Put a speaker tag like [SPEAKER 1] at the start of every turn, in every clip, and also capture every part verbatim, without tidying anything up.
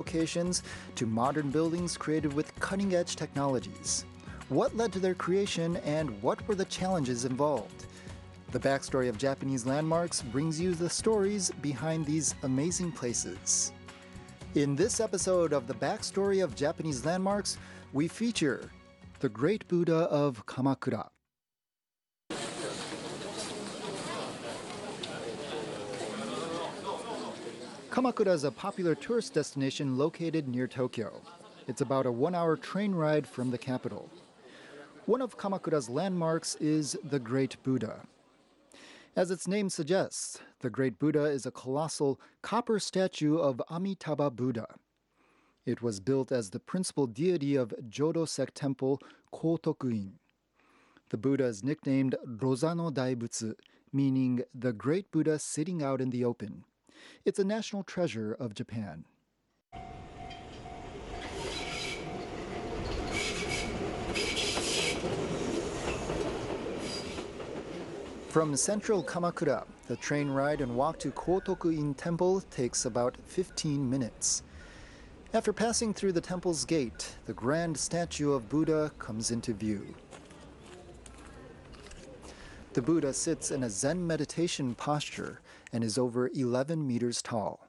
[SPEAKER 1] locations to modern buildings created with cutting-edge technologies. What led to their creation and what were the challenges involved? The backstory of Japanese landmarks brings you the stories behind these amazing places. In this episode of the backstory of Japanese landmarks, we feature the Great Buddha of Kamakura. Kamakura is a popular tourist destination located near Tokyo. It's about a one-hour train ride from the capital. One of Kamakura's landmarks is the Great Buddha. As its name suggests, the Great Buddha is a colossal copper statue of Amitabha Buddha. It was built as the principal deity of Jodo sect temple Kotoku-in. The Buddha is nicknamed Rozano Daibutsu, meaning the Great Buddha sitting out in the open. It's a national treasure of Japan. From central Kamakura, the train ride and walk to Kotoku-in Temple takes about fifteen minutes. After passing through the temple's gate, the grand statue of Buddha comes into view. The Buddha sits in a Zen meditation posture and is over eleven meters tall.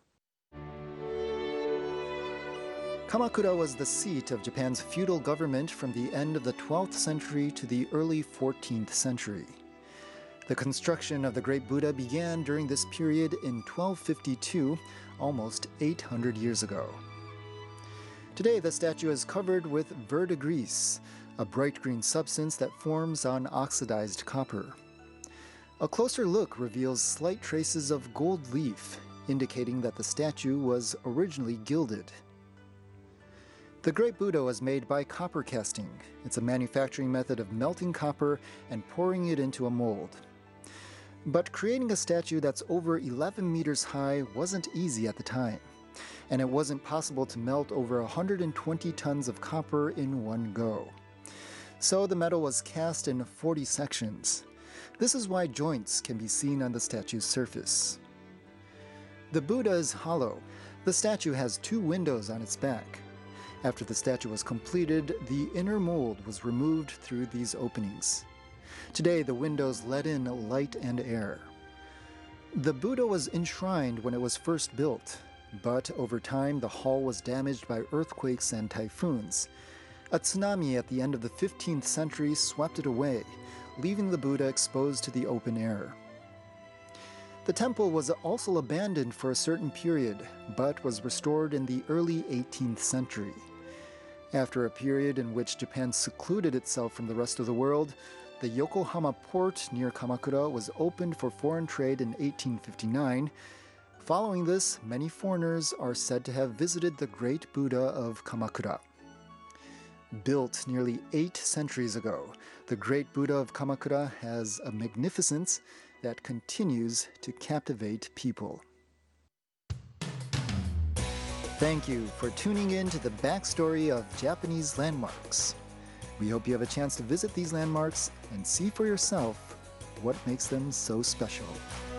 [SPEAKER 1] Kamakura was the seat of Japan's feudal government from the end of the twelfth century to the early fourteenth century. The construction of the Great Buddha began during this period in twelve fifty-two, almost eight hundred years ago. Today, the statue is covered with verdigris, a bright green substance that forms on oxidized copper. A closer look reveals slight traces of gold leaf, indicating that the statue was originally gilded. The Great Buddha was made by copper casting. It's a manufacturing method of melting copper and pouring it into a mold. But creating a statue that's over eleven meters high wasn't easy at the time, and it wasn't possible to melt over one hundred twenty tons of copper in one go. So the metal was cast in forty sections. This is why joints can be seen on the statue's surface. The Buddha is hollow. The statue has two windows on its back. After the statue was completed, the inner mold was removed through these openings. Today, the windows let in light and air. The Buddha was enshrined when it was first built, but over time the hall was damaged by earthquakes and typhoons. A tsunami at the end of the fifteenth century swept it away, leaving the Buddha exposed to the open air. The temple was also abandoned for a certain period, but was restored in the early eighteenth century. After a period in which Japan secluded itself from the rest of the world, the Yokohama port near Kamakura was opened for foreign trade in eighteen fifty-nine. Following this, many foreigners are said to have visited the Great Buddha of Kamakura. Built nearly eight centuries ago, the Great Buddha of Kamakura has a magnificence that continues to captivate people. Thank you for tuning in to the backstory of Japanese landmarks. We hope you have a chance to visit these landmarks and see for yourself what makes them so special.